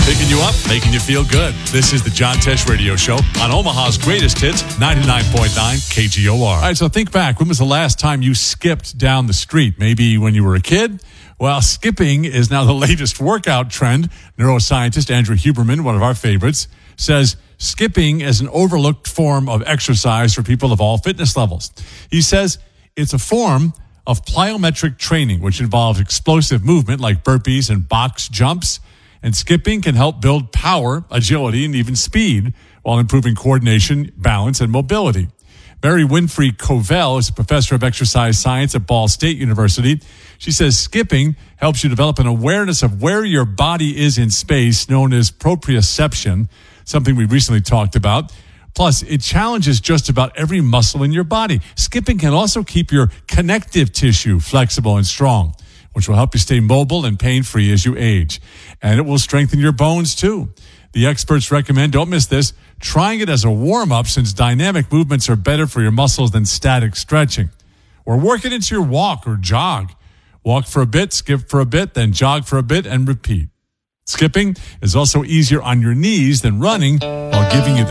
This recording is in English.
Picking you up, making you feel good. This is the John Tesh Radio Show on Omaha's greatest hits, 99.9 KGOR. All right, so think back. When was the last time you skipped down the street? Maybe when you were a kid? Well, skipping is now the latest workout trend. Neuroscientist Andrew Huberman, one of our favorites, says skipping is an overlooked form of exercise for people of all fitness levels. He says it's a form of plyometric training, which involves explosive movement like burpees and box jumps. And skipping can help build power, agility, and even speed while improving coordination, balance, and mobility. Mary Winfrey Covell is a professor of exercise science at Ball State University. She says skipping helps you develop an awareness of where your body is in space, known as proprioception, something we recently talked about. Plus, it challenges just about every muscle in your body. Skipping can also keep your connective tissue flexible and strong, which will help you stay mobile and pain-free as you age. And it will strengthen your bones, too. The experts recommend, don't miss this, trying it as a warm-up since dynamic movements are better for your muscles than static stretching. Or work it into your walk or jog. Walk for a bit, skip for a bit, then jog for a bit, and repeat. Skipping is also easier on your knees than running while giving you the